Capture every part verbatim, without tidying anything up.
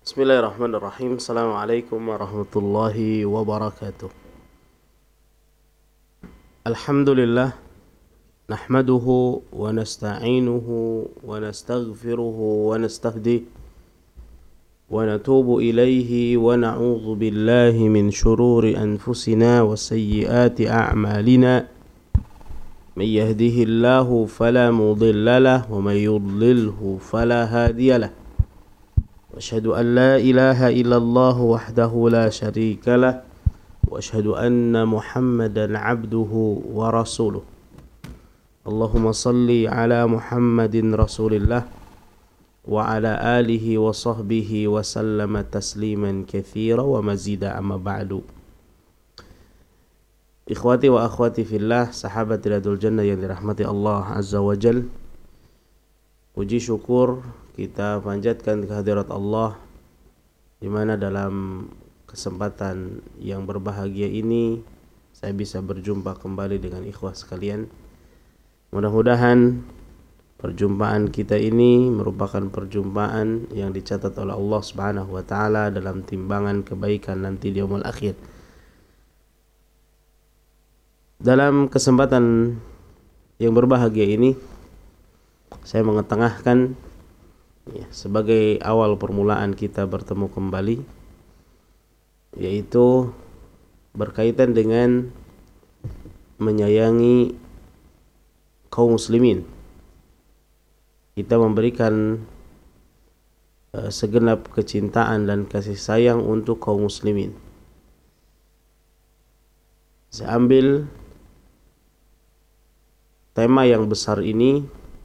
Bismillahirrahmanirrahim. Assalamualaikum warahmatullahi wabarakatuh. Alhamdulillah nahmaduhu wa nasta'inuhu wa nastaghfiruhu wa nastahdihi wa natubu ilayhi wa na'udzu billahi min shururi anfusina wa sayyiati a'malina. May yahdihillahu fala mudilla lahu wa may yudlilhu fala hadiya lahu. وأشهد أن لا إله إلا الله وحده لا شريك له وأشهد أن محمدا عبده ورسوله اللهم صل على محمد رسول الله وعلى آله وصحبه وسلم تسليما كثيرا ومزيدا أما بعد. Ikhwati wa akhwati fillah, sahabat Riyadul Jannah yang dirahmati Allah Azza wa Jal, puji syukur kita panjatkan kehadirat Allah, di mana dalam kesempatan yang berbahagia ini saya bisa berjumpa kembali dengan ikhwah sekalian. Mudah-mudahan perjumpaan kita ini merupakan perjumpaan yang dicatat oleh Allah Subhanahu wa taala dalam timbangan kebaikan nanti di yaumul akhir. Dalam kesempatan yang berbahagia ini saya mengetengahkan ya, sebagai awal permulaan kita bertemu kembali, yaitu berkaitan dengan menyayangi kaum muslimin. Kita memberikan uh, segenap kecintaan dan kasih sayang untuk kaum muslimin. Saya ambil tema yang besar ini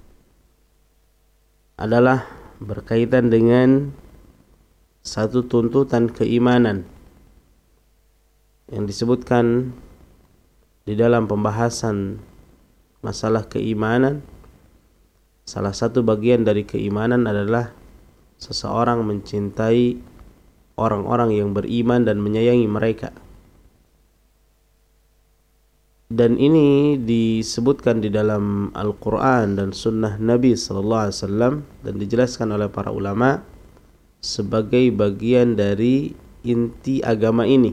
adalah berkaitan dengan satu tuntutan keimanan yang disebutkan di dalam pembahasan masalah keimanan. Salah satu bagian dari keimanan adalah seseorang mencintai orang-orang yang beriman dan menyayangi mereka. Dan ini disebutkan di dalam Al-Quran dan Sunnah Nabi sallallahu alaihi wasallam, dan dijelaskan oleh para ulama sebagai bagian dari inti agama ini.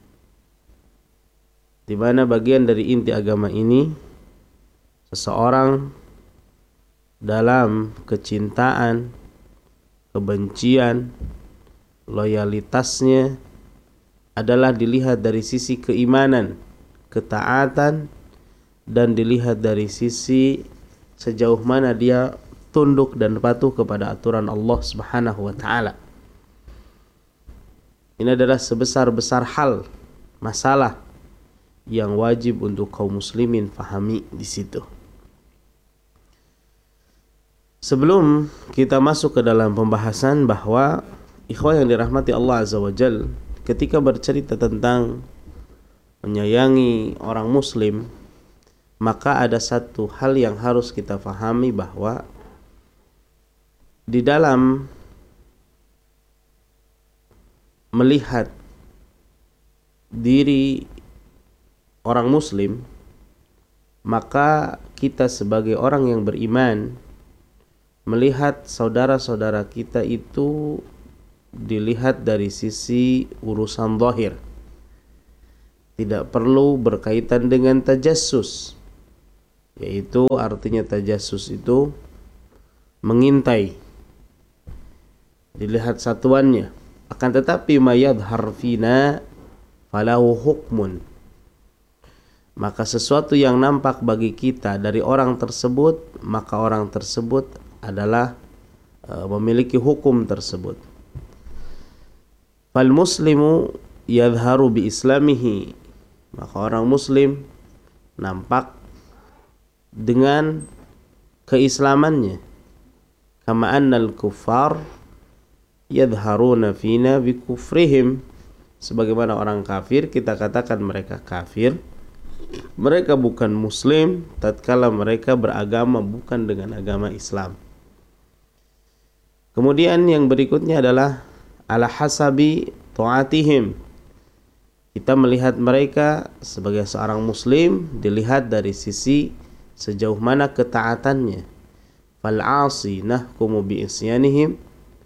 Di mana bagian dari inti agama ini, seseorang dalam kecintaan, kebencian, loyalitasnya adalah dilihat dari sisi keimanan, ketaatan, dan dilihat dari sisi sejauh mana dia tunduk dan patuh kepada aturan Allah Subhanahu wa taala. Ini adalah sebesar-besar hal, masalah yang wajib untuk kaum muslimin fahami di situ. Sebelum kita masuk ke dalam pembahasan, bahwa ikhwah yang dirahmati Allah Azza wa Jal, ketika bercerita tentang menyayangi orang muslim, maka ada satu hal yang harus kita fahami, bahwa di dalam melihat diri orang muslim, maka kita sebagai orang yang beriman melihat saudara-saudara kita itu dilihat dari sisi urusan zahir. Tidak perlu berkaitan dengan tajassus, yaitu artinya tajassus itu mengintai, dilihat satuannya. Akan tetapi mayadhar fina falahu hukmun, maka sesuatu yang nampak bagi kita dari orang tersebut, maka orang tersebut adalah uh, memiliki hukum tersebut. Fal muslimu yadharu bi islamihi, maka orang muslim nampak dengan keislamannya. Kama annal kuffar yadharuna fina bi kufrihim, sebagaimana orang kafir kita katakan mereka kafir, mereka bukan muslim tatkala mereka beragama bukan dengan agama Islam. Kemudian yang berikutnya adalah ala hasabi ta'atihim, kita melihat mereka sebagai seorang muslim dilihat dari sisi sejauh mana ketaatannya. Fal 'asi nahkumu bi isyanihim,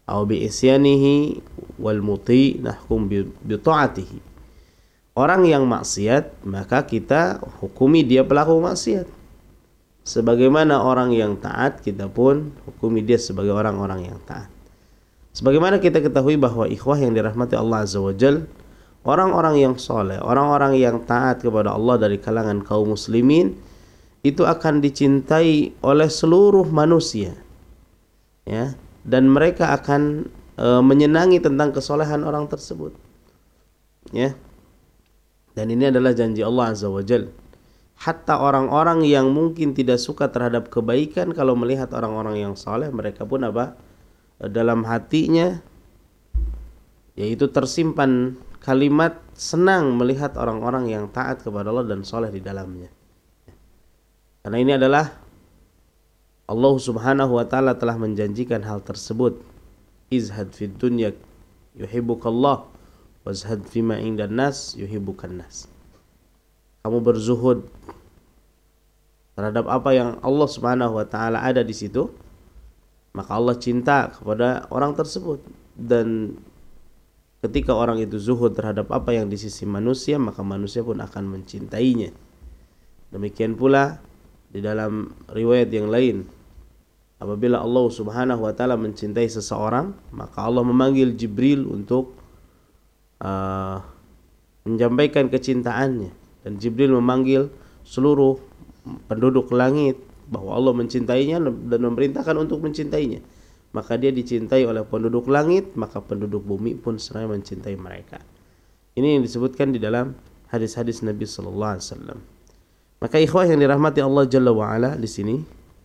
Au bi isyanihi wal muti nahkum bi ta'atihi. Orang yang maksiat maka kita hukumi dia pelaku maksiat. Sebagaimana orang yang taat kita pun hukumi dia sebagai orang-orang yang taat. Sebagaimana kita ketahui bahwa ikhwah yang dirahmati Allah Azza wa Jal, orang-orang yang soleh, orang-orang yang taat kepada Allah dari kalangan kaum muslimin itu akan dicintai oleh seluruh manusia, ya, dan mereka akan e, menyenangi tentang kesolehan orang tersebut, ya. Dan ini adalah janji Allah Azza wa Jal. Hatta orang-orang yang mungkin tidak suka terhadap kebaikan, kalau melihat orang-orang yang soleh, mereka pun apa? Dalam hatinya yaitu tersimpan kalimat senang melihat orang-orang yang taat kepada Allah dan soleh di dalamnya. Karena ini adalah Allah Subhanahu wa taala telah menjanjikan hal tersebut. Izhad fid dunya yuhibbukallah wazhad fima indan nas yuhibbukan nas. Kamu berzuhud terhadap apa yang Allah Subhanahu wa taala ada di situ, maka Allah cinta kepada orang tersebut. Dan ketika orang itu zuhud terhadap apa yang di sisi manusia, maka manusia pun akan mencintainya. Demikian pula di dalam riwayat yang lain, apabila Allah Subhanahu wa taala mencintai seseorang, maka Allah memanggil Jibril untuk uh, menyampaikan kecintaannya. Dan Jibril memanggil seluruh penduduk langit bahwa Allah mencintainya dan memerintahkan untuk mencintainya. Maka dia dicintai oleh penduduk langit, maka penduduk bumi pun seraya mencintai mereka. Ini yang disebutkan di dalam hadis-hadis Nabi sallallahu alaihi wasallam. Maka ikhwah yang dirahmati Allah Jalla wa Ala, di sini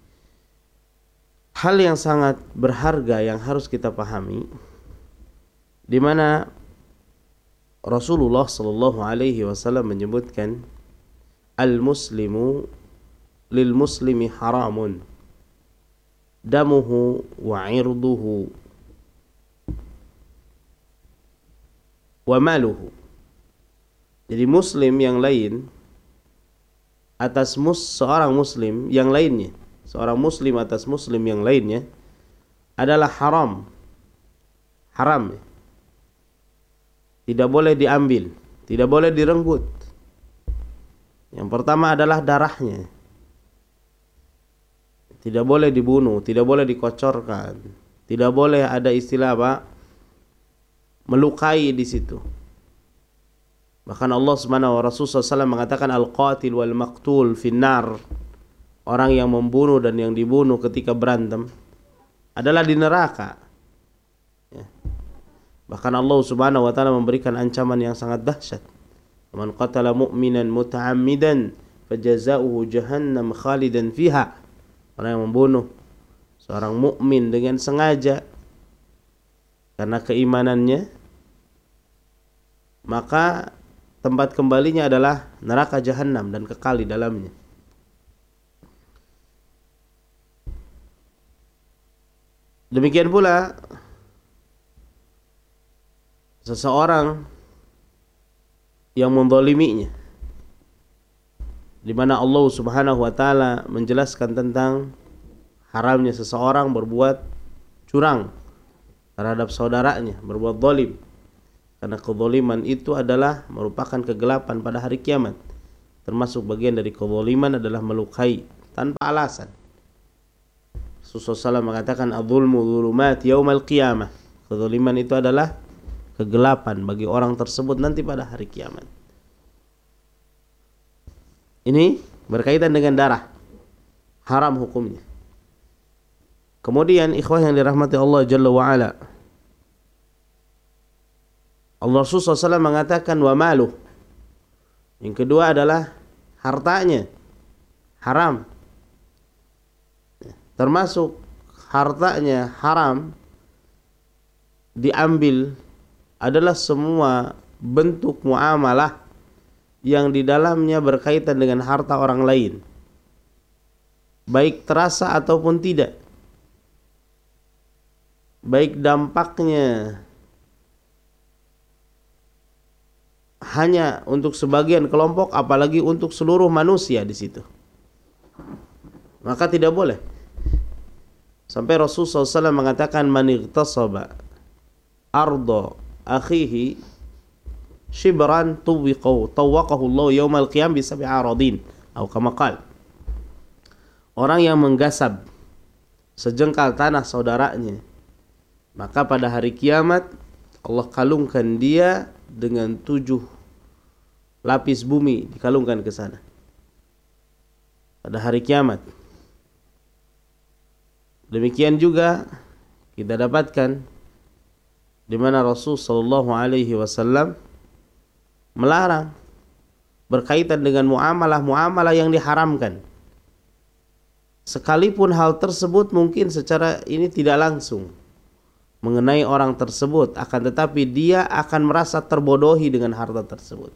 hal yang sangat berharga yang harus kita pahami, di mana Rasulullah sallallahu alaihi wasallam menyebutkan al-muslimu lil muslimi haramun damuhu wa 'irduhu wa maluhu. Jadi muslim yang lain atas mus seorang muslim yang lainnya, seorang muslim atas muslim yang lainnya adalah haram. Haram. Tidak boleh diambil, tidak boleh direnggut. Yang pertama adalah darahnya. Tidak boleh dibunuh, tidak boleh dikocorkan, tidak boleh ada istilah apa? Melukai di situ. Bahkan Allah Subhanahu wa Rasul sallallahu alaihi wasallam mengatakan al-qatil wal maqtul finnar. Orang yang membunuh dan yang dibunuh ketika berantem adalah di neraka. Ya. Bahkan Allah Subhanahu wa taala memberikan ancaman yang sangat dahsyat. Man qatala mu'minan muta'ammidan fajazaohu jahannam khalidan fiha. Orang yang membunuh seorang mukmin dengan sengaja karena keimanannya, maka tempat kembalinya adalah neraka jahanam dan kekal di dalamnya. Demikian pula seseorang yang menzaliminya, di mana Allah Subhanahu wa taala menjelaskan tentang haramnya seseorang berbuat curang terhadap saudaranya, berbuat zalim. Karena kezaliman itu adalah merupakan kegelapan pada hari kiamat. Termasuk bagian dari kezaliman adalah melukai tanpa alasan. Rasulullah sallallahu alaihi wasallam mengatakan adzulmu dzulumat yaumal qiyamah. Kezaliman itu adalah kegelapan bagi orang tersebut nanti pada hari kiamat. Ini berkaitan dengan darah, haram hukumnya. Kemudian ikhwah yang dirahmati Allah Jalla wa Ala, Allah Rasul sallallahu alaihi wasallam mengatakan wa maluh. Yang kedua adalah hartanya, haram. Termasuk hartanya haram diambil adalah semua bentuk muamalah yang di dalamnya berkaitan dengan harta orang lain, baik terasa ataupun tidak, baik dampaknya hanya untuk sebagian kelompok, apalagi untuk seluruh manusia di situ, maka tidak boleh. Sampai Rasulullah shallallahu alaihi wasallam mengatakan, man ightasaba arda akhihi shibran tuwiqahu tawaqahu Allah yaumal qiyam bi sab'i aradin atau kama qala. Orang yang menggasab sejengkal tanah saudaranya, maka pada hari kiamat Allah kalungkan dia dengan tujuh lapis bumi, dikalungkan ke sana pada hari kiamat. Demikian juga kita dapatkan di mana Rasul sallallahu alaihi wasallam melarang berkaitan dengan muamalah-muamalah yang diharamkan. Sekalipun hal tersebut mungkin secara ini tidak langsung mengenai orang tersebut, akan tetapi dia akan merasa terbodohi dengan harta tersebut.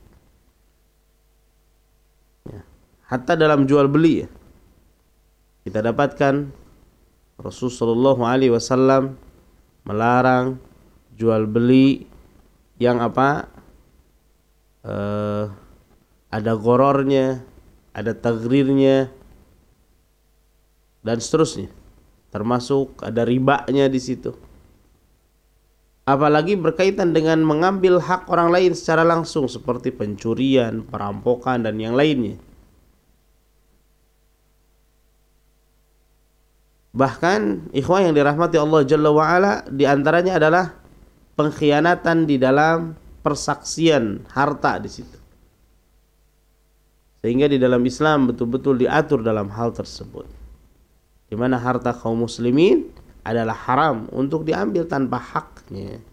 Ya. Hatta dalam jual beli ya, kita dapatkan Rasulullah shallallahu alaihi wasallam melarang jual beli yang apa uh, ada gorornya, ada tagrirnya, dan seterusnya, termasuk ada ribanya di situ. Apalagi berkaitan dengan mengambil hak orang lain secara langsung seperti pencurian, perampokan dan yang lainnya. Bahkan ikhwah yang dirahmati Allah Jalla wa Ala, di antaranya adalah pengkhianatan di dalam persaksian harta di situ. Sehingga di dalam Islam betul-betul diatur dalam hal tersebut, di mana harta kaum muslimin adalah haram untuk diambil tanpa haknya.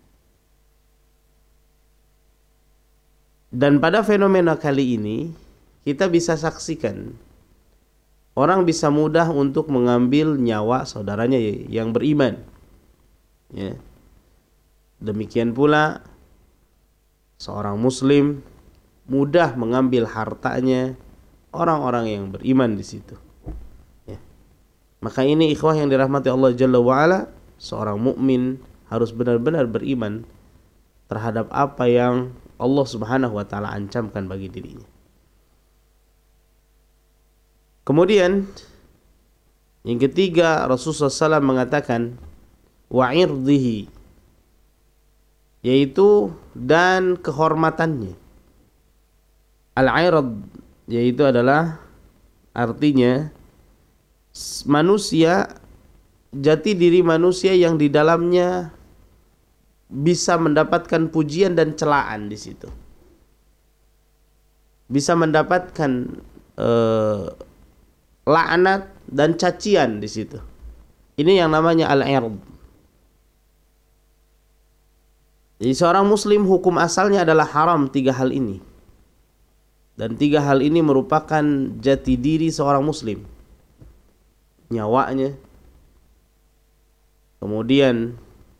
Dan pada fenomena kali ini kita bisa saksikan orang bisa mudah untuk mengambil nyawa saudaranya yang beriman. Ya. Demikian pula seorang muslim mudah mengambil hartanya orang-orang yang beriman di situ. Maka ini ikhwah yang dirahmati Allah Jalla wa'ala, seorang mukmin harus benar-benar beriman terhadap apa yang Allah Subhanahu wa ta'ala ancamkan bagi dirinya. Kemudian yang ketiga, Rasulullah shallallahu alaihi wasallam mengatakan wa'irdihi, yaitu dan kehormatannya. Al-'ird yaitu adalah artinya manusia, jati diri manusia yang di dalamnya bisa mendapatkan pujian dan celaan di situ, bisa mendapatkan eh, laknat dan cacian di situ. Ini yang namanya al-'ird. Jadi seorang muslim hukum asalnya adalah haram tiga hal ini, dan tiga hal ini merupakan jati diri seorang muslim. Nyawanya, kemudian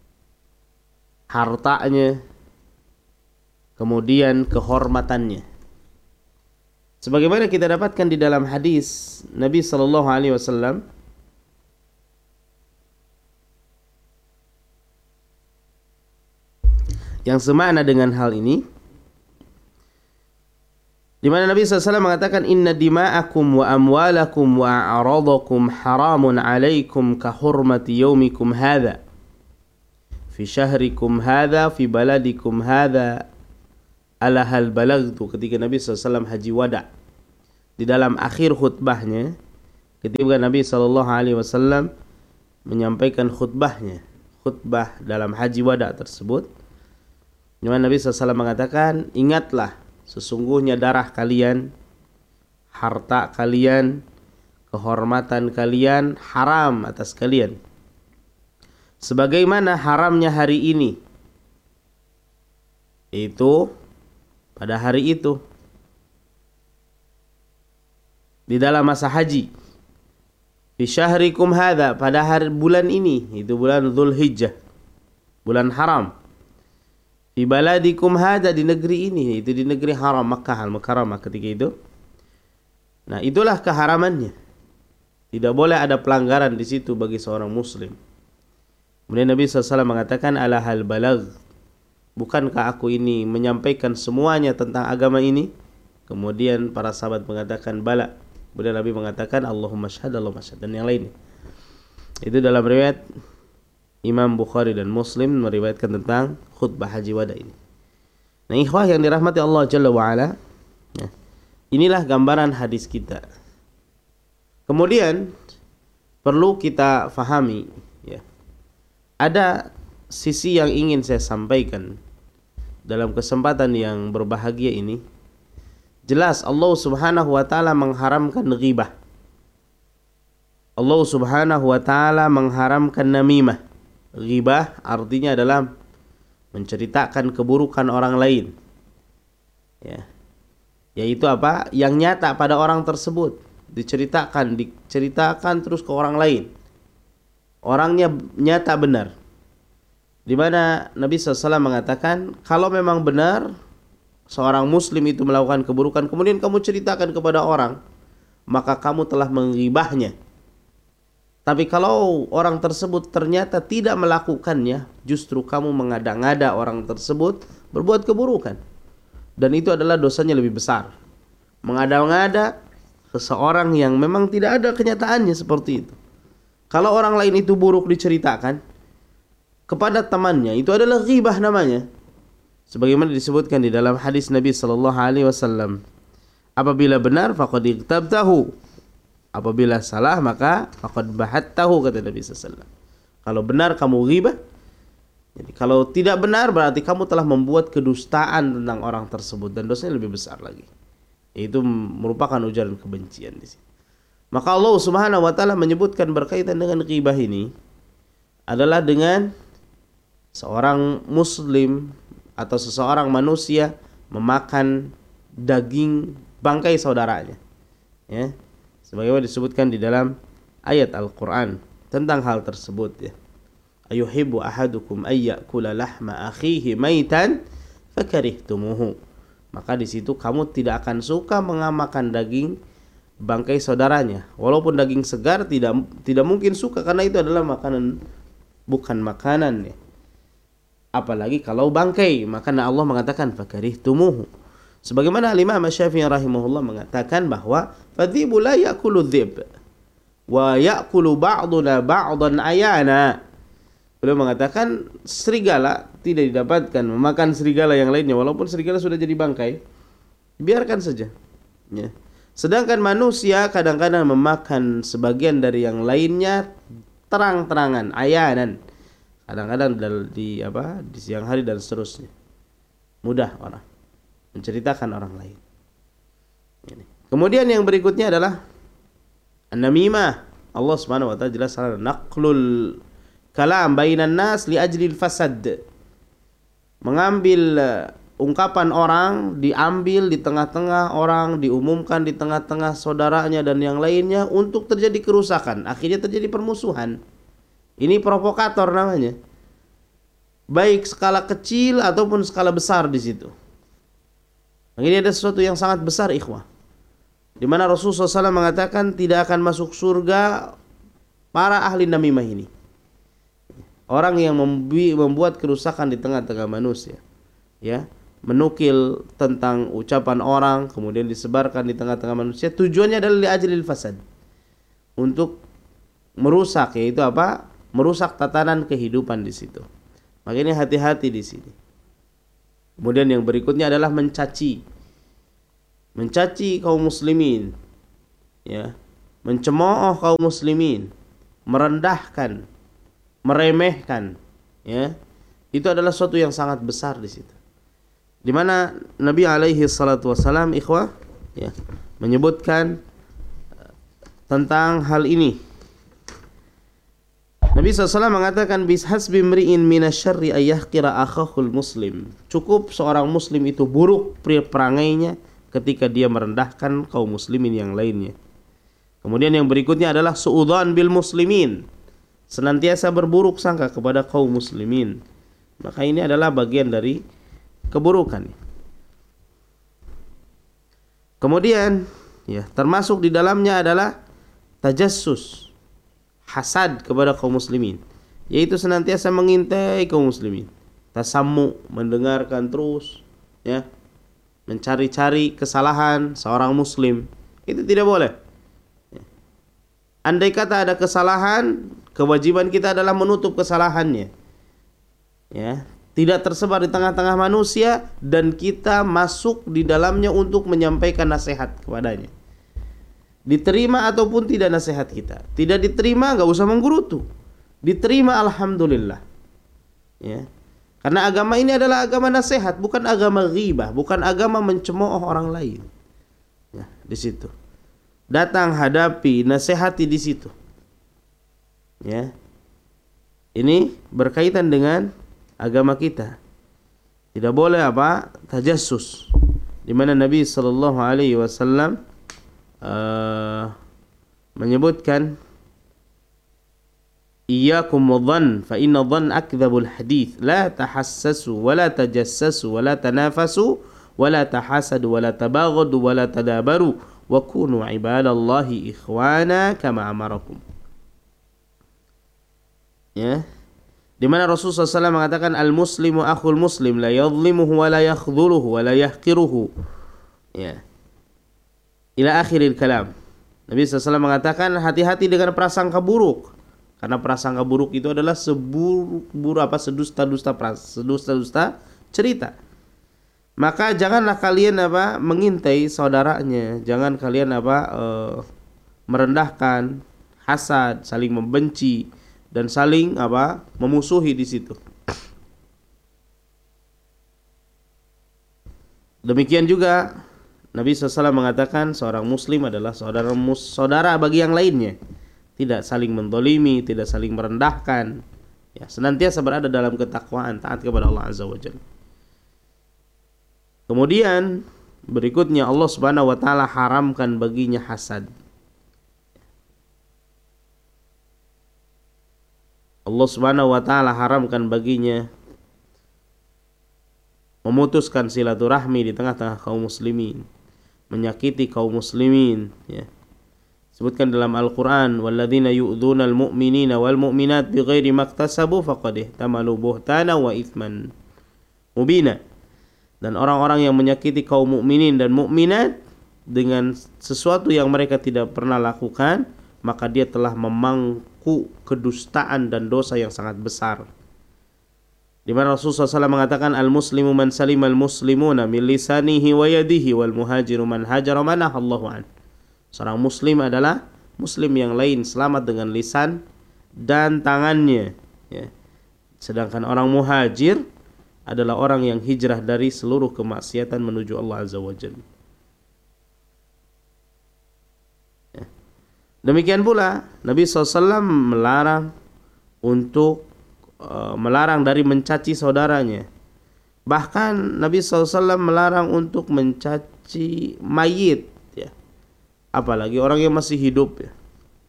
hartanya, kemudian kehormatannya. Sebagaimana kita dapatkan di dalam hadis Nabi sallallahu alaihi wasallam yang semakna dengan hal ini, di mana Nabi sallallahu alaihi wasallam mengatakan inna dima'akum wa amwalakum wa a'radakum haramun alaikum ka hurmati yaumikum hadha fi syahrikum hadha fi baladikum hadha ala hal balagtu. Ketika Nabi sallallahu alaihi wasallam haji wada, di dalam akhir khutbahnya, ketika Nabi sallallahu alaihi wasallam menyampaikan khutbahnya, khutbah dalam haji wada tersebut, di mana Nabi sallallahu alaihi wasallam mengatakan, ingatlah sesungguhnya darah kalian, harta kalian, kehormatan kalian haram atas kalian, sebagaimana haramnya hari ini, itu pada hari itu di dalam masa haji, fi syahrikum hadza, pada hari bulan ini, itu bulan Dzulhijjah, bulan haram, fi baladikum hadza, di negeri ini, itu di negeri haram Makkah al-Mukarramah ketika itu. Nah, itulah keharamannya. Tidak boleh ada pelanggaran di situ bagi seorang muslim. Kemudian Nabi sallallahu alaihi wasallam mengatakan ala hal balag, bukankah aku ini menyampaikan semuanya tentang agama ini? Kemudian para sahabat mengatakan bala. Kemudian Nabi mengatakan Allahumma syahad, Allahumma syahad, dan yang lainnya. Itu dalam riwayat Imam Bukhari dan Muslim meriwayatkan tentang khutbah haji wada ini. Nah, ikhwah yang dirahmati Allah Jalla wa'ala, ya, inilah gambaran hadis kita. Kemudian perlu kita fahami, ya, ada sisi yang ingin saya sampaikan dalam kesempatan yang berbahagia ini. Jelas Allah Subhanahu wa taala mengharamkan ghibah. Allah Subhanahu wa taala mengharamkan namimah. Ghibah artinya adalah menceritakan keburukan orang lain. Ya. Yaitu apa? Yang nyata pada orang tersebut, diceritakan, diceritakan terus ke orang lain. Orangnya nyata benar. Di mana Nabi shallallahu alaihi wasallam mengatakan, kalau memang benar seorang muslim itu melakukan keburukan, kemudian kamu ceritakan kepada orang, maka kamu telah menghibahnya. Tapi kalau orang tersebut ternyata tidak melakukannya, justru kamu mengada-ngada orang tersebut berbuat keburukan. Dan itu adalah dosanya lebih besar. Mengada-ngada seseorang yang memang tidak ada kenyataannya seperti itu. Kalau orang lain itu buruk diceritakan kepada temannya, itu adalah ghibah namanya. Sebagaimana disebutkan di dalam hadis Nabi sallallahu alaihi wasallam, apabila benar faqad ightabtahu, apabila salah maka faqad bahattahu, kata Nabi sallallahu alaihi wasallam. Kalau benar kamu ghibah, jadi kalau tidak benar berarti kamu telah membuat kedustaan tentang orang tersebut, dan dosanya lebih besar lagi. Itu merupakan ujaran kebencian di sini. Maka Allah Subhanahu wa taala menyebutkan berkaitan dengan ghibah ini adalah dengan seorang muslim atau seseorang manusia memakan daging bangkai saudaranya, ya, sebagaimana disebutkan di dalam ayat Al-Quran tentang hal tersebut, ya. Ayuhibbu ahadukum ayyakula lahma akhihi maitan fakarihtumuhu. Maka di situ kamu tidak akan suka mengamalkan daging bangkai saudaranya, walaupun daging segar tidak tidak mungkin suka, karena itu adalah makanan, bukan makanan, ya. Apalagi kalau bangkai, maka Allah mengatakan fakarihtumuhu. Sebagaimana Imam Syafi'i rahimahullah mengatakan bahwa fadhibu la ya'kulu dhib wa ya'kulu ba'duna ba'dan ayana. Beliau mengatakan serigala tidak didapatkan memakan serigala yang lainnya, walaupun serigala sudah jadi bangkai, biarkan saja, ya. Sedangkan manusia kadang-kadang memakan sebagian dari yang lainnya terang-terangan, ayanan. Kadang-kadang di apa di siang hari dan seterusnya. Mudah orang menceritakan orang lain. Kemudian yang berikutnya adalah an-namimah. Allah Subhanahu wa taala jelas naqlul kalam bainan nas li ajlil fasad. Mengambil ungkapan orang, diambil di tengah-tengah orang, diumumkan di tengah-tengah saudaranya dan yang lainnya untuk terjadi kerusakan, akhirnya terjadi permusuhan. Ini provokator namanya. Baik skala kecil ataupun skala besar di situ. Ini ada sesuatu yang sangat besar, ikhwah. Di mana Rasulullah shallallahu alaihi wasallam mengatakan tidak akan masuk surga para ahli namimah ini. Orang yang membuat kerusakan di tengah-tengah manusia, ya, menukil tentang ucapan orang kemudian disebarkan di tengah-tengah manusia, tujuannya adalah li ajlil fasad, untuk merusak, yaitu apa? Merusak tatanan kehidupan di situ. Makanya hati-hati di sini. Kemudian yang berikutnya adalah mencaci, mencaci kaum muslimin, ya, mencemooh kaum muslimin, merendahkan, meremehkan, ya, itu adalah sesuatu yang sangat besar di situ. Di mana Nabi alaihi salatu wasalam, ikhwah, ya, menyebutkan tentang hal ini. Nabi shallallahu alaihi wasallam mengatakan bishasbi mri'in minasyarri ayyahqira akhahul muslim. Cukup seorang muslim itu buruk perangainya ketika dia merendahkan kaum muslimin yang lainnya. Kemudian yang berikutnya adalah suudzon bil muslimin, senantiasa berburuk sangka kepada kaum muslimin. Maka ini adalah bagian dari keburukan. Kemudian, ya, termasuk di dalamnya adalah tajassus, hasad kepada kaum muslimin, yaitu senantiasa mengintai kaum muslimin, tasammu, mendengarkan terus, ya, mencari-cari kesalahan seorang muslim. Itu tidak boleh. Andai kata ada kesalahan, Kewajiban kita adalah menutup kesalahannya. Ya, tidak tersebar di tengah-tengah manusia dan kita masuk di dalamnya untuk menyampaikan nasihat kepadanya. Diterima ataupun tidak nasihat kita. Tidak diterima enggak usah menggerutu. Diterima alhamdulillah. Ya. Karena agama ini adalah agama nasihat, bukan agama ghibah, bukan agama mencemooh orang lain. Ya, di situ. Datang, hadapi, nasihati di situ. Ya. Ini berkaitan dengan agama kita. Tidak boleh apa? Tajassus. Di mana Nabi sallallahu alaihi wasallam uh, menyebutkan iyyakum wadh-dhann fa inna dhann akdzabul hadits la tahassasu wa la tajassasu wa la tanafasu wa la tahasadu wa la tabaghadu wa la tadabaru wa kunu ibadallahi ikhwana kama amarakum. Ya, di mana Rasulullah sallallahu alaihi wasallam mengatakan al-muslimu akhul muslim la yadhlimuhu wa la yakhdhuluhu wa la yahqiruhu. Ya, ila akhiril kalam. Nabi sallallahu alaihi wasallam mengatakan hati-hati dengan prasangka buruk. Karena prasangka buruk itu adalah seburuk-buruk apa sedusta-dusta pras, sedusta-dusta cerita. Maka janganlah kalian apa mengintai saudaranya, jangan kalian apa uh, merendahkan, hasad, saling membenci dan saling apa memusuhi di situ. Demikian juga Nabi sallallahu alaihi wasallam mengatakan seorang muslim adalah saudara mus, saudara bagi yang lainnya. Tidak saling mendolimi, tidak saling merendahkan. Ya, senantiasa berada dalam ketakwaan, taat kepada Allah Azza wa Jalla. Kemudian berikutnya Allah Subhanahu wa taala haramkan baginya hasad. Allah Subhanahu wa taala haramkan baginya memutuskan silaturahmi di tengah-tengah kaum muslimin, menyakiti kaum muslimin, ya. Sebutkan dalam Al-Quran, walladzina yu'dzunal mu'minina wal mu'minat bighairi maktasabu faqad ihtamalu buhtana wa itsman mubina. Dan orang-orang yang menyakiti kaum mukminin dan mukminat dengan sesuatu yang mereka tidak pernah lakukan, maka dia telah memangku kedustaan dan dosa yang sangat besar. Di mana Rasulullah shallallahu alaihi wasallam mengatakan al-muslimu man salimal muslimuna min lisanihi wa yadihi wal muhajiru man hajara man nahallahu an. Seorang muslim adalah muslim yang lain selamat dengan lisan dan tangannya, ya. Sedangkan orang muhajir adalah orang yang hijrah dari seluruh kemaksiatan menuju Allah Azza wa Jalla. Ya. Demikian pula Nabi shallallahu alaihi wasallam melarang untuk uh, melarang dari mencaci saudaranya. Bahkan Nabi shallallahu alaihi wasallam melarang untuk mencaci mayit, apalagi orang yang masih hidup, ya.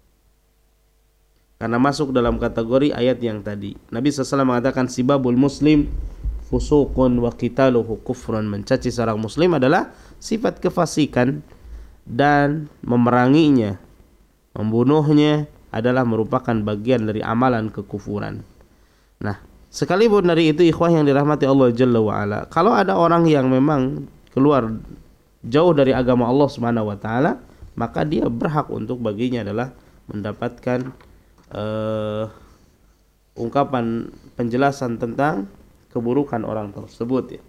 Karena masuk dalam kategori ayat yang tadi. Nabi shallallahu alaihi wasallam mengatakan sibabul muslim fusuqun wa qitaluhu kufrun. Mencaci seorang muslim adalah sifat kefasikan dan memeranginya, membunuhnya adalah merupakan bagian dari amalan kekufuran. Nah, sekalipun dari itu ikhwah yang dirahmati Allah Jalla wa Ala, kalau ada orang yang memang keluar jauh dari agama Allah Subhanahu wa taala, maka dia berhak untuk baginya adalah mendapatkan uh, ungkapan penjelasan tentang keburukan orang tersebut, ya.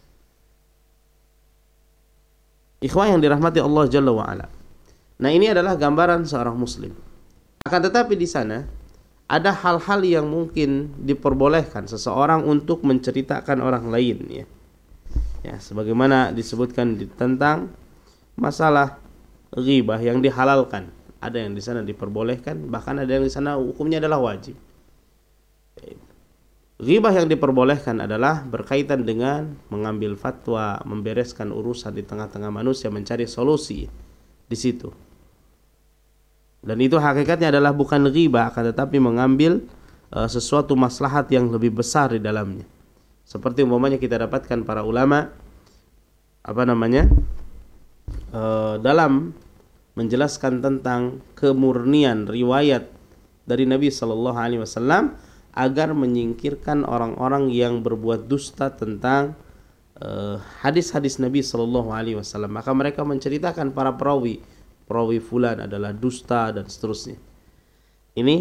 Ikhwah yang dirahmati Allah Jalla wa Ala. Nah, ini adalah gambaran seorang muslim. Akan tetapi di sana ada hal-hal yang mungkin diperbolehkan seseorang untuk menceritakan orang lain, ya. Ya, sebagaimana disebutkan di, tentang masalah ghibah yang dihalalkan, ada yang di sana diperbolehkan, bahkan ada yang di sana hukumnya adalah wajib. Ghibah yang diperbolehkan adalah berkaitan dengan mengambil fatwa, membereskan urusan di tengah-tengah manusia, mencari solusi di situ. Dan itu hakikatnya adalah bukan ghibah, akan tetapi mengambil uh, sesuatu maslahat yang lebih besar di dalamnya. Seperti umpamanya kita dapatkan para ulama apa namanya? Uh, dalam menjelaskan tentang kemurnian riwayat dari Nabi sallallahu alaihi wasallam agar menyingkirkan orang-orang yang berbuat dusta tentang uh, hadis-hadis Nabi sallallahu alaihi wasallam. Maka mereka menceritakan para perawi, perawi fulan adalah dusta dan seterusnya. Ini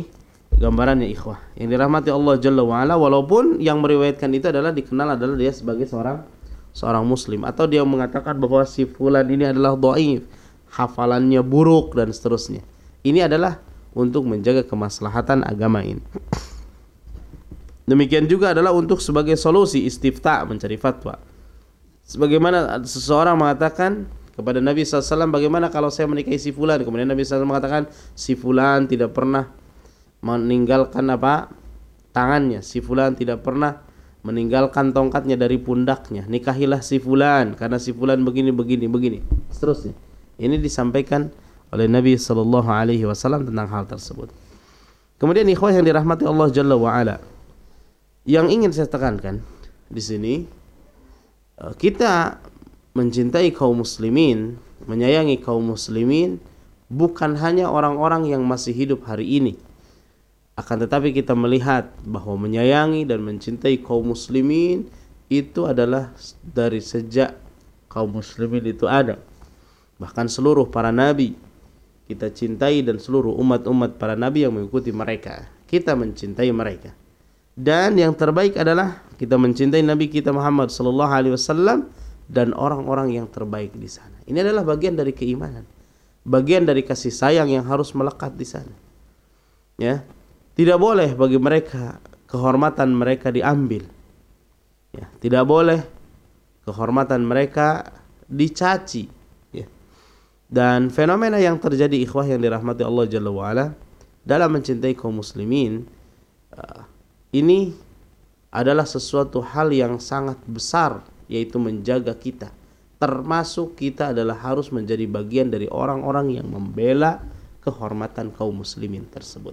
gambarannya ikhwah yang dirahmati Allah Jalla wa Ala, walaupun yang meriwayatkan itu adalah dikenal adalah dia sebagai seorang seorang muslim, atau dia mengatakan bahwa si fulan ini adalah dhaif, hafalannya buruk dan seterusnya. Ini adalah untuk menjaga kemaslahatan agama ini. Demikian juga adalah untuk sebagai solusi istifta, mencari fatwa. Sebagaimana seseorang mengatakan kepada Nabi sallallahu alaihi wasallam, bagaimana kalau saya menikahi si fulan? Kemudian Nabi sallallahu alaihi wasallam mengatakan, si fulan tidak pernah meninggalkan apa? Tangannya. Si fulan tidak pernah meninggalkan tongkatnya dari pundaknya. Nikahilah si fulan karena si fulan begini begini begini. Seterusnya. Ini disampaikan oleh Nabi sallallahu alaihi wasallam tentang hal tersebut. Kemudian ikhwah yang dirahmati Allah Jalla wa Ala, yang ingin saya tekankan di sini, kita mencintai kaum muslimin, menyayangi kaum muslimin bukan hanya orang-orang yang masih hidup hari ini. Akan tetapi kita melihat bahwa menyayangi dan mencintai kaum muslimin itu adalah dari sejak kaum muslimin itu ada. Bahkan seluruh para nabi kita cintai, dan seluruh umat-umat para nabi yang mengikuti mereka, kita mencintai mereka. Dan yang terbaik adalah kita mencintai Nabi kita Muhammad sallallahu alaihi wasallam dan orang-orang yang terbaik di sana. Ini adalah bagian dari keimanan, bagian dari kasih sayang yang harus melekat di sana. Ya, tidak boleh bagi mereka kehormatan mereka diambil. Ya, tidak boleh kehormatan mereka dicaci. Ya. Dan fenomena yang terjadi ikhwah yang dirahmati Allah Jalla wa Ala dalam mencintai kaum muslimin, uh, ini adalah sesuatu hal yang sangat besar, yaitu menjaga kita. Termasuk kita adalah harus menjadi bagian dari orang-orang yang membela kehormatan kaum muslimin tersebut.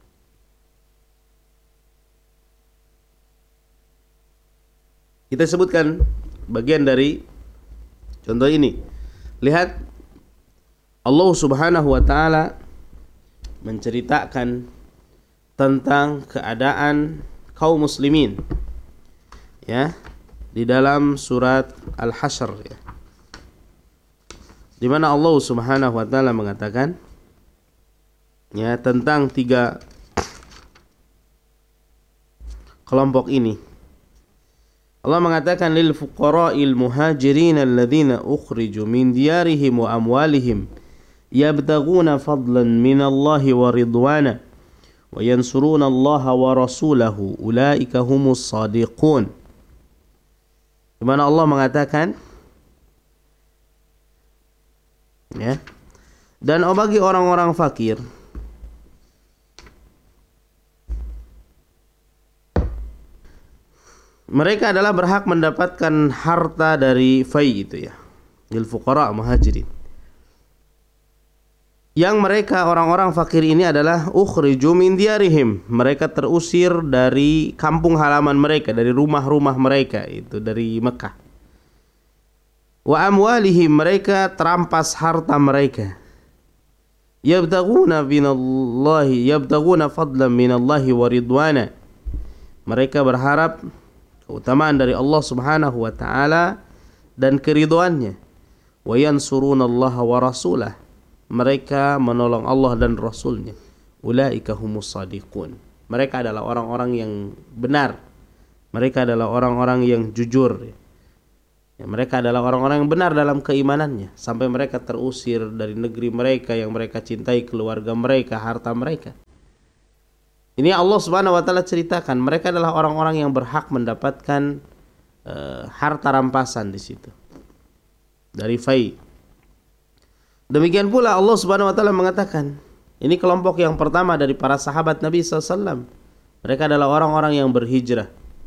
Kita sebutkan bagian dari contoh ini. Lihat, Allah Subhanahu wa taala menceritakan tentang keadaan kaum muslimin, ya, di dalam surat Al-Hasyr, ya, di mana Allah Subhanahu wa taala mengatakan, ya, tentang tiga kelompok ini. Allah mengatakan, lil fuqara'il muhajirin alladzina ukhriju min diyarihim wa amwalihim yabtaghuna fadlan minallahi wa ridwana wa yansuruna Allah wa rasulahu ulaika humus shadiqun. Di mana Allah mengatakan, ya, dan oh bagi orang-orang fakir mereka adalah berhak mendapatkan harta dari fai itu, ya, lil fuqara muhajirin, yang mereka orang-orang fakir ini adalah ukhriju min diyarihim, mereka terusir dari kampung halaman mereka, dari rumah-rumah mereka itu dari Mekah. Wa amwalihim, mereka terampas harta mereka. Yabtaghuna minallahi yabtaghuna fadlan minallahi wa ridwana, mereka berharap keutamaan dari Allah Subhanahu wa taala dan keridhaannya. Wa yansurunallaha wa rasulahu, mereka menolong Allah dan Rasulnya. Ulaika humus shadiqun, mereka adalah orang-orang yang benar, mereka adalah orang-orang yang jujur, ya, mereka adalah orang-orang yang benar dalam keimanannya, sampai mereka terusir dari negeri mereka yang mereka cintai, keluarga mereka, harta mereka. Ini Allah Subhanahu wa taala ceritakan, mereka adalah orang-orang yang berhak mendapatkan uh, harta rampasan di situ dari fai. Demikian pula Allah Subhanahu wa taala mengatakan, ini kelompok yang pertama dari para sahabat Nabi sallallahu alaihi wasallam. Mereka adalah orang-orang yang berhijrah.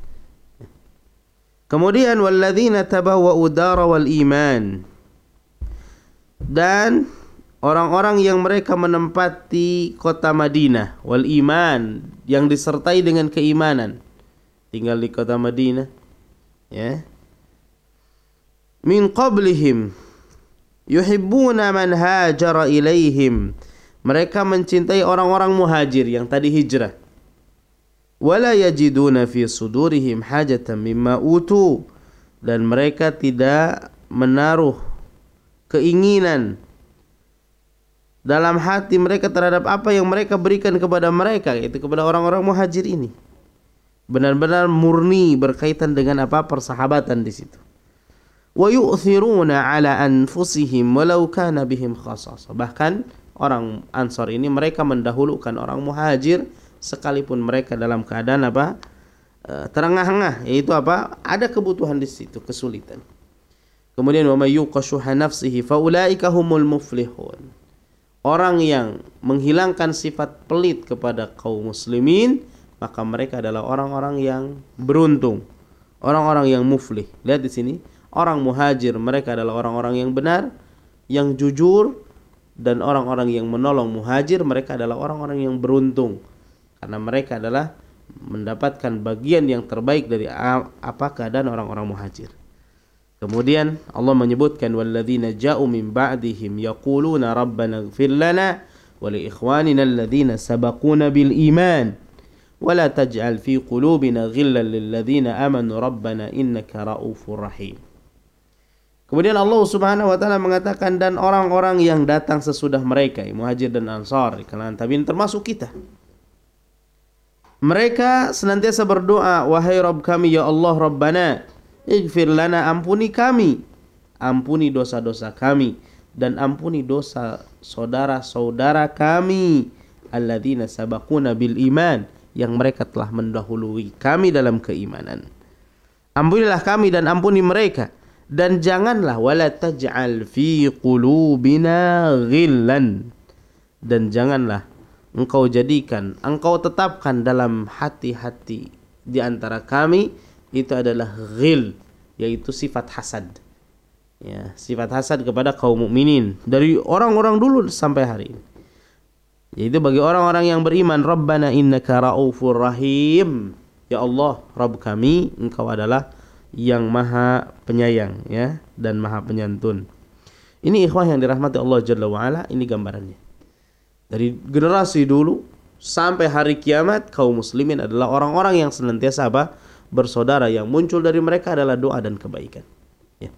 Kemudian walladzina tabawwa'u dara wal iman, dan orang-orang yang mereka menempati kota Madinah wal iman, yang disertai dengan keimanan, tinggal di kota Madinah, ya. Min qablihim yuhibbuna man hajara ilaihim, mereka mencintai orang-orang muhajir yang tadi hijrah. Wala yajiduna fi sudurihim hajatan mimma utu, dan mereka tidak menaruh keinginan dalam hati mereka terhadap apa yang mereka berikan kepada mereka, yaitu kepada orang-orang muhajir ini. Benar-benar murni berkaitan dengan apa? Persahabatan di situ. Wa yu'thiruna ala anfusihim walau kana bihim khassasah. Bahkan orang Ansar ini mereka mendahulukan orang muhajir sekalipun mereka dalam keadaan apa? E, terengah-engah, yaitu apa? Ada kebutuhan di situ, kesulitan. Kemudian wa may yuqashuha nafsihi faulaika humul muflihun. Orang yang menghilangkan sifat pelit kepada kaum muslimin, maka mereka adalah orang-orang yang beruntung, orang-orang yang muflih. Lihat di sini, orang muhajir mereka adalah orang-orang yang benar, yang jujur, dan orang-orang yang menolong muhajir mereka adalah orang-orang yang beruntung, karena mereka adalah mendapatkan bagian yang terbaik dari apa keadaan orang-orang muhajir. Kemudian Allah menyebutkan walladzina ja'u min ba'dihim yaquluna rabbana ighfir lana wa li ikhwanina alladzina sabaquna bil iman wa la taj'al fi qulubina ghillan lil ladzina amanu rabbana innaka ra'ufur rahim. Kemudian Allah Subhanahu wa taala mengatakan dan orang-orang yang datang sesudah mereka, Muhajir dan Ansar, kalangan tabi'in termasuk kita. Mereka senantiasa berdoa, wahai Rabb kami ya Allah Rabbana, ighfir lana, ampuni kami, ampuni dosa-dosa kami dan ampuni dosa saudara-saudara kami alladzina sabaquna bil iman, yang mereka telah mendahului kami dalam keimanan. Ampunilah kami dan ampuni mereka, dan janganlah wala taj'al fi qulubina ghillan, dan janganlah engkau jadikan, engkau tetapkan dalam hati-hati di antara kami itu adalah ghil, yaitu sifat hasad. Ya, sifat hasad kepada kaum mukminin dari orang-orang dulu sampai hari ini. Yaitu bagi orang-orang yang beriman, Rabbana innaka ra'ufur rahim. Ya Allah, Rabb kami, engkau adalah yang maha penyayang, ya, dan maha penyantun. Ini ikhwah yang dirahmati Allah Jalla wa Ala, ini gambarannya. Dari generasi dulu sampai hari kiamat, kaum muslimin adalah orang-orang yang senantiasa apa? Bersaudara, yang muncul dari mereka adalah doa dan kebaikan. Ya.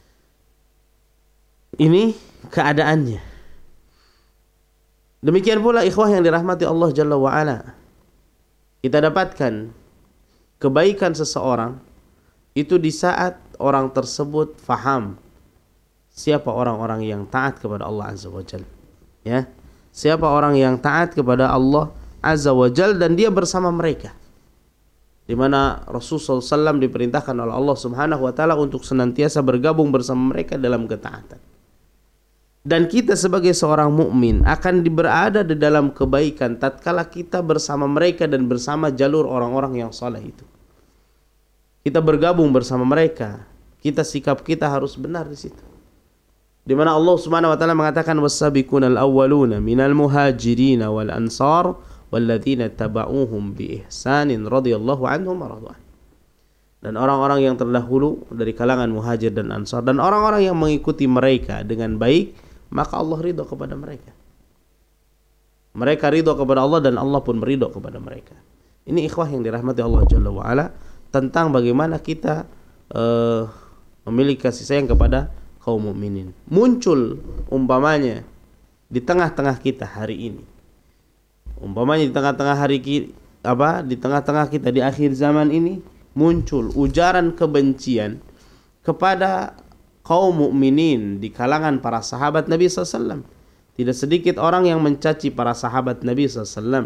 Ini keadaannya. Demikian pula ikhwah yang dirahmati Allah Jalla wa Ala, kita dapatkan kebaikan seseorang itu di saat orang tersebut faham siapa orang-orang yang taat kepada Allah Azza wa Jalla. Ya. Siapa orang yang taat kepada Allah Azza wa Jalla dan dia bersama mereka. Di mana Rasulullah shallallahu alaihi wasallam diperintahkan oleh Allah Subhanahu wa taala untuk senantiasa bergabung bersama mereka dalam ketaatan. Dan kita sebagai seorang mukmin akan berada di dalam kebaikan tatkala kita bersama mereka dan bersama jalur orang-orang yang saleh itu. Kita bergabung bersama mereka, kita sikap kita harus benar di situ. Di mana Allah Subhanahu wa taala mengatakan was-sabiqunal awwaluna minal muhajirin wal ansar walladzina tabauhum bi ihsanin radhiyallahu anhum wa radwan. Dan orang-orang yang terdahulu dari kalangan muhajir dan ansar dan orang-orang yang mengikuti mereka dengan baik, maka Allah ridha kepada mereka. Mereka ridha kepada Allah dan Allah pun meridha kepada mereka. Ini ikhwah yang dirahmati Allah Jalla wa Ala, tentang bagaimana kita uh, memiliki kasih sayang kepada kaum mukminin. Muncul umpamanya di tengah-tengah kita hari ini. Umpamanya di tengah-tengah hari ki, apa? Di tengah-tengah kita di akhir zaman ini muncul ujaran kebencian kepada kaum mukminin di kalangan para sahabat Nabi sallallahu alaihi wasallam. Tidak sedikit orang yang mencaci para sahabat Nabi sallallahu alaihi wasallam.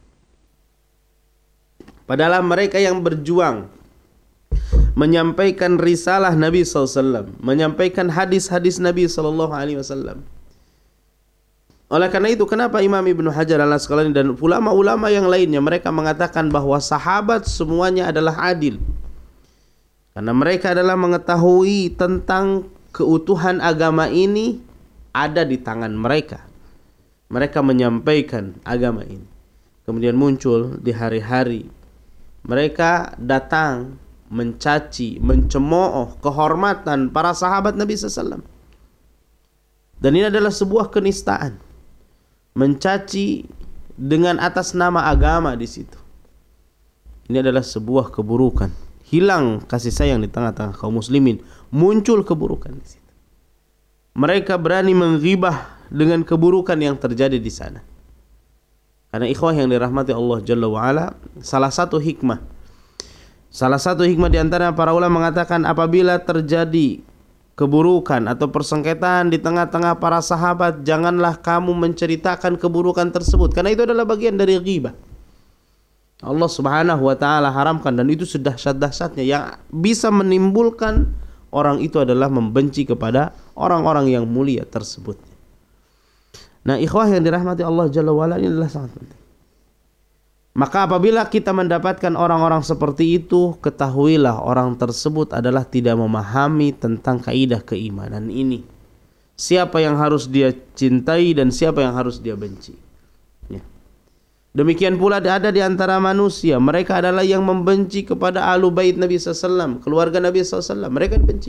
Padahal mereka yang berjuang menyampaikan risalah Nabi sallallahu alaihi wasallam, menyampaikan hadis-hadis Nabi sallallahu alaihi wasallam. Oleh karena itu, kenapa Imam Ibnu Hajar Al-Asqalani dan ulama-ulama yang lainnya mereka mengatakan bahwa sahabat semuanya adalah adil. Karena mereka adalah mengetahui tentang keutuhan agama ini ada di tangan mereka. Mereka menyampaikan agama ini. Kemudian muncul di hari-hari mereka datang mencaci, mencemooh kehormatan para sahabat Nabi sallallahu alaihi wasallam. Dan ini adalah sebuah kenistaan. Mencaci dengan atas nama agama di situ. Ini adalah sebuah keburukan. Hilang kasih sayang di tengah-tengah kaum muslimin, muncul keburukan di situ. Mereka berani menghibah dengan keburukan yang terjadi di sana. Karena ikhwah yang dirahmati Allah Jalla wa'ala, salah satu hikmah Salah satu hikmah di antara para ulama mengatakan apabila terjadi keburukan atau persengketaan di tengah-tengah para sahabat, janganlah kamu menceritakan keburukan tersebut, karena itu adalah bagian dari ghibah. Allah Subhanahu wa taala haramkan, dan itu sedahsyat-dahsyatnya yang bisa menimbulkan orang itu adalah membenci kepada orang-orang yang mulia tersebut. Nah, ikhwah yang dirahmati Allah Jalla wa'ala, ini adalah sangat penting. Maka apabila kita mendapatkan orang-orang seperti itu, ketahuilah orang tersebut adalah tidak memahami tentang kaidah keimanan ini. Siapa yang harus dia cintai dan siapa yang harus dia benci. Ya. Demikian pula ada di antara manusia, mereka adalah yang membenci kepada ahlu bait Nabi sallallahu alaihi wasallam, keluarga Nabi sallallahu alaihi wasallam, mereka dibenci.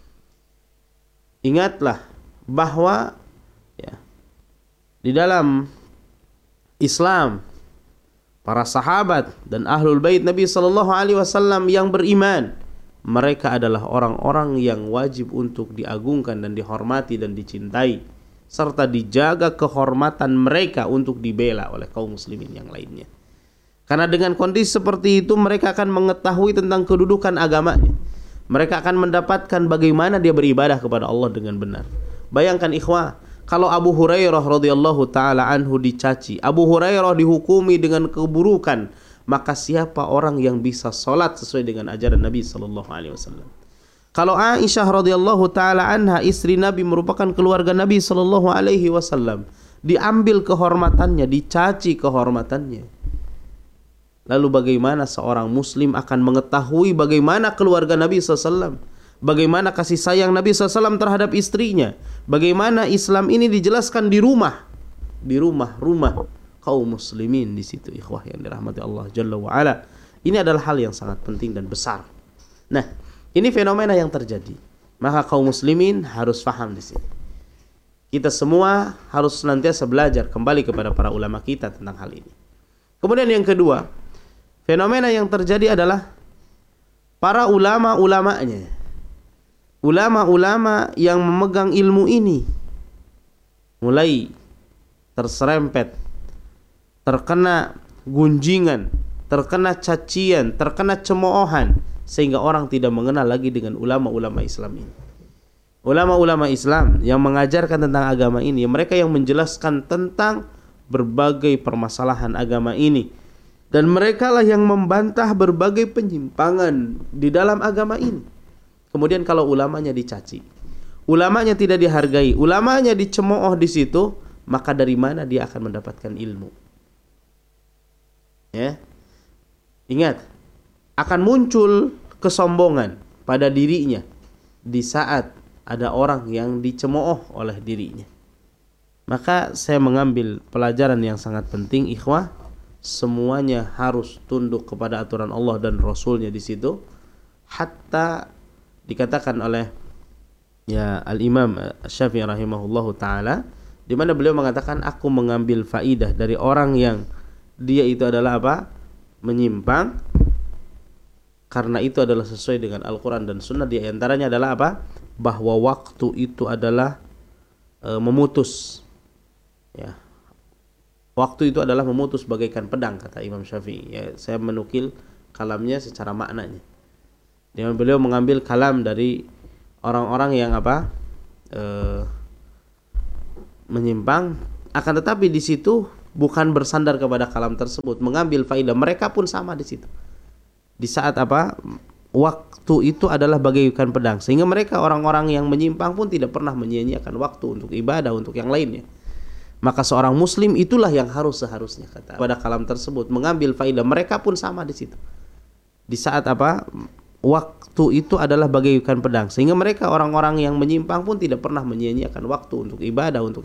Ingatlah bahwa ya, di dalam Islam, para sahabat dan ahlul bait Nabi sallallahu alaihi wasallam yang beriman, mereka adalah orang-orang yang wajib untuk diagungkan dan dihormati dan dicintai, serta dijaga kehormatan mereka untuk dibela oleh kaum muslimin yang lainnya. Karena dengan kondisi seperti itu, mereka akan mengetahui tentang kedudukan agamanya. Mereka akan mendapatkan bagaimana dia beribadah kepada Allah dengan benar. Bayangkan ikhwah, kalau Abu Hurairah radhiyallahu taala anhu dicaci, Abu Hurairah dihukumi dengan keburukan, maka siapa orang yang bisa salat sesuai dengan ajaran Nabi sallallahu alaihi wasallam? Kalau Aisyah radhiyallahu taala anha, istri Nabi, merupakan keluarga Nabi sallallahu alaihi wasallam, diambil kehormatannya, dicaci kehormatannya. Lalu bagaimana seorang muslim akan mengetahui bagaimana keluarga Nabi sallallahu alaihi wasallam? Bagaimana kasih sayang Nabi sallallahu alaihi wasallam terhadap istrinya? Bagaimana Islam ini dijelaskan di rumah, di rumah-rumah kaum muslimin di situ, ikhwah yang dirahmati Allah Jalla wa Ala. Ini adalah hal yang sangat penting dan besar. Nah, ini fenomena yang terjadi. Maka kaum muslimin harus paham di sini. Kita semua harus senantiasa belajar kembali kepada para ulama kita tentang hal ini. Kemudian yang kedua, fenomena yang terjadi adalah para ulama-ulamanya. Ulama-ulama yang memegang ilmu ini mulai terserempet, terkena gunjingan, terkena cacian, terkena cemoohan, sehingga orang tidak mengenal lagi dengan ulama-ulama Islam ini. Ulama-ulama Islam yang mengajarkan tentang agama ini, mereka yang menjelaskan tentang berbagai permasalahan agama ini, dan merekalah yang membantah berbagai penyimpangan di dalam agama ini. Kemudian kalau ulamanya dicaci, ulamanya tidak dihargai, ulamanya dicemooh di situ, maka dari mana dia akan mendapatkan ilmu? Ya, ingat, akan muncul kesombongan pada dirinya di saat ada orang yang dicemooh oleh dirinya. Maka saya mengambil pelajaran yang sangat penting, ikhwah, semuanya harus tunduk kepada aturan Allah dan Rasulnya di situ. Hatta dikatakan oleh ya Al-Imam Syafi'i rahimahullahu taala, di mana beliau mengatakan, aku mengambil faidah dari orang yang dia itu adalah apa? Menyimpang, karena itu adalah sesuai dengan Al-Quran dan Sunnah. Di antaranya adalah apa? Bahwa waktu itu adalah e, memutus, ya, waktu itu adalah memutus bagaikan pedang, kata Imam Syafi'i. Ya, saya menukil kalamnya secara maknanya. Dia beliau mengambil kalam dari orang-orang yang apa e, menyimpang, akan tetapi di situ bukan bersandar kepada kalam tersebut, mengambil faidah. Mereka pun sama di situ. Di saat apa waktu itu adalah bagaikan pedang, sehingga mereka orang-orang yang menyimpang pun tidak pernah menyia-nyiakan waktu untuk ibadah, untuk yang lainnya. Maka seorang muslim itulah yang harus seharusnya kata pada kalam tersebut mengambil faidah. Mereka pun sama di situ. Di saat apa waktu itu adalah bagaikan pedang, sehingga mereka orang-orang yang menyimpang pun tidak pernah menyia-nyiakan waktu untuk ibadah, untuk